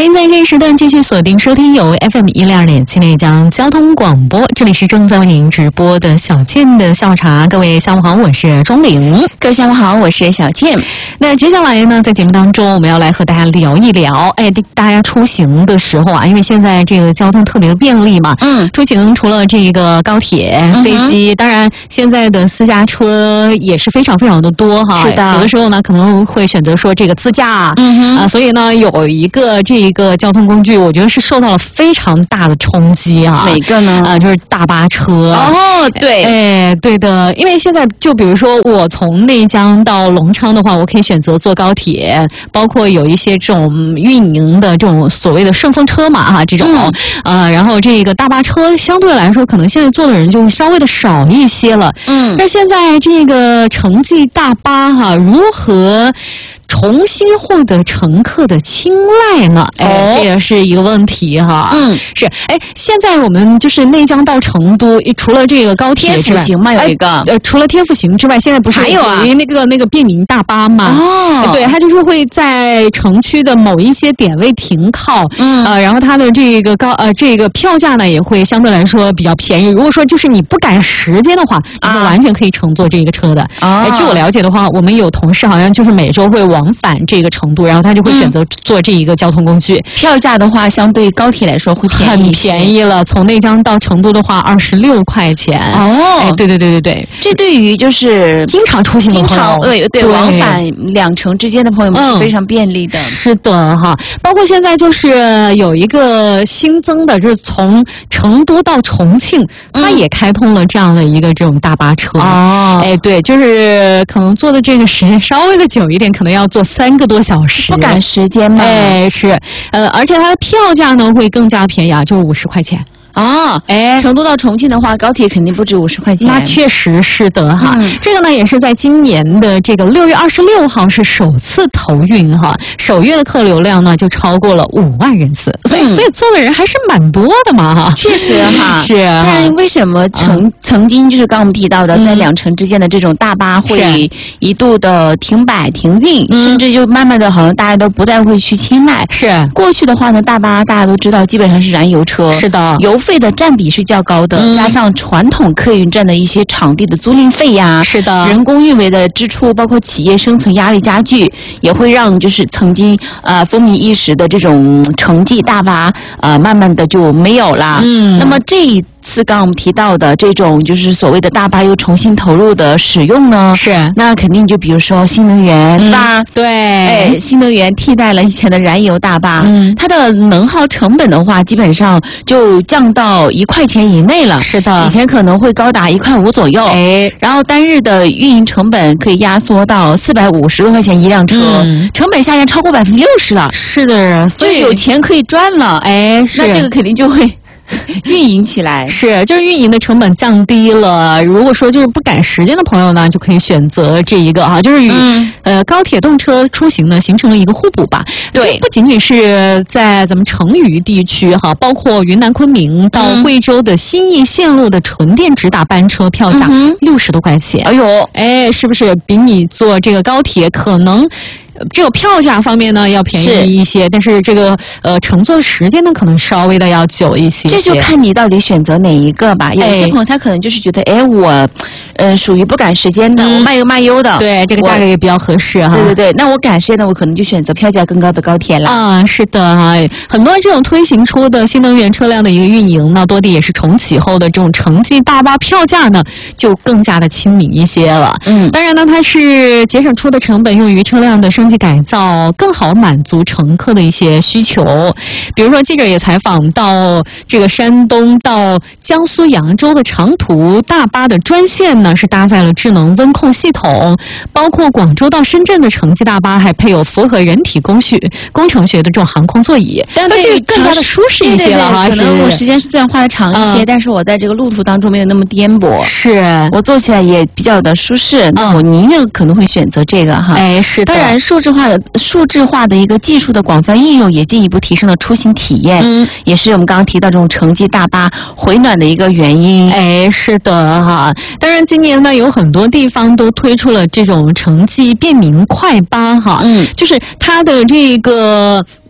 欢迎在这一时段继续锁定收听由 FM102.7内江交通广播，这里是正在为您直播的小倩的下午茶。各位下午好，我是钟玲。 各位下午好，我是小倩。 那接下来呢，在节目当中我们要来和大家聊一聊，大家出行的时候啊，因为现在这个交通特别的便利嘛，出行除了这个高铁、飞机，当然现在的私家车也是非常非常的多哈。 是的， 有的时候呢可能会选择说这个自驾，所以呢有一个这个交通工具，我觉得是受到了非常大的冲击啊。 哪个呢？ 就是大巴车。 哦，对， 对的，因为现在就比如说我从内江到隆昌的话，我可以选择坐高铁，包括有一些这种运营的这种所谓的顺风车嘛哈，这种然后这个大巴车相对来说可能现在坐的人就稍微的少一些了。但现在这个城际大巴哈如何重新获得乘客的青睐呢？这也是一个问题哈。是。现在我们就是内江到成都，除了这个高铁之外， 天府行嘛有一个， 除了天府行之外，现在不是还有啊那个便民大巴嘛？对，它就是会在城区的某一些点位停靠，然后它的这个这个票价呢也会相对来说比较便宜。如果说就是你不赶时间的话，你是完全可以乘坐这个车的。据我了解的话，我们有同事好像就是每周会往返这个成都，然后他就会选择坐这一个交通工具。 票价的话，相对高铁来说会很便宜了。从内江到成都的话，26块钱。对， 这对于就是经常出行的朋友， 对往返两城之间的朋友们是非常便利的。 是的哈，包括现在就是有一个新增的，就是从成都到重庆，它也开通了这样的一个这种大巴车。对，就是可能坐的这个时间稍微的久一点，可能要坐3个多小时， 不赶时间嘛。 是，而且它的票价呢会更加便宜啊，就是50块钱。 成都到重庆的话，高铁肯定不止50块钱。 那确实是的哈。这个呢也是在今年的这个6月26号是首次投运哈，首月的客流量呢就超过了5万人次，所以坐的人还是蛮多的嘛哈。 确实哈， 是。 但为什么曾经就是刚我们提到的，在两城之间的这种大巴会一度的停摆停运，甚至就慢慢的好像大家都不再会去青睐。 是。 过去的话呢，大巴大家都知道基本上是燃油车。 是的。 油费的占比是较高的，加上传统客运站的一些场地的租赁费呀， 是的， 人工运维的支出，包括企业生存压力加剧，也会让就是曾经风靡一时的这种城际大巴慢慢的就没有了。那么这一次刚我们提到的这种就是所谓的大巴又重新投入的使用呢， 是那肯定就比如说新能源，对吧？ 对， 新能源替代了以前的燃油大巴，它的能耗成本的话，基本上就降到1块钱以内了。 是的， 以前可能会高达1块5左右，然后单日的运营成本可以压缩到450多块钱一辆车，成本下降超过60%了。 是的， 所以有钱可以赚了。 是， 那这个肯定就会运营起来。 是，就是运营的成本降低了。如果说就是不赶时间的朋友呢，就可以选择这一个哈，就是与高铁动车出行呢形成了一个互补吧。 对， 不仅仅是在咱们成渝地区哈，包括云南昆明到贵州的新义线路的纯电直达班车票价60多块钱。是不是比你坐这个高铁可能这个票价方面呢要便宜一些，但是这个乘坐的时间呢可能稍微的要久一些。 这就看你到底选择哪一个吧。有些朋友他可能就是觉得，我属于不赶时间的，我慢悠慢悠的， 对，这个价格也比较合适哈。 对，那我赶时间的，我可能就选择票价更高的高铁了。 是的哈，很多这种推行出的新能源车辆的一个运营呢，多地也是重启后的这种城际大巴票价呢就更加的亲民一些了。当然呢，它是节省出的成本用于车辆的升级改造，更好满足乘客的一些需求。比如说，记者也采访到这个山东到江苏扬州的长途大巴的专线呢，是搭载了智能温控系统，包括广州到深圳的城际大巴还配有符合人体工程学的这种航空座椅， 但这个更加的舒适一些了哈。 可能我时间虽然花的长一些，但是我在这个路途当中没有那么颠簸， 是我坐起来也比较的舒适。那我宁愿可能会选择这个哈。 是的。 当然，数字化的一个技术的广泛应用，也进一步提升了出行体验，也是我们刚刚提到这种城际大巴回暖的一个原因。 是的哈。当然，今年呢有很多地方都推出了这种城际便民快巴哈，就是它的这个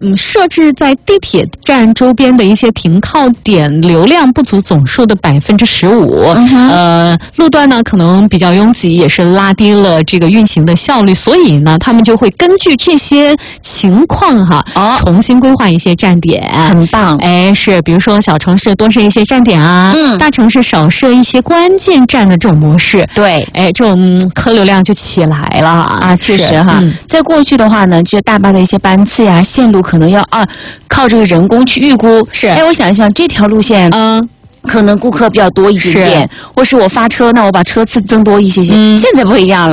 设置在地铁站周边的一些停靠点流量不足总数的15%，路段呢可能比较拥挤，也是拉低了这个运行的效率，所以呢，他们就会根据这些情况重新规划一些站点， 很棒。 是，比如说小城市多设一些站点啊，大城市少设一些关键站的这种模式， 对， 这种客流量就起来了啊， 确实哈。在过去的话呢，这大巴的一些班次呀、线路可能要靠这个人工去预估。 是， 我想一想，这条路线，可能顾客比较多一点点，或是我发车，那我把车次增多一些些。现在不一样了。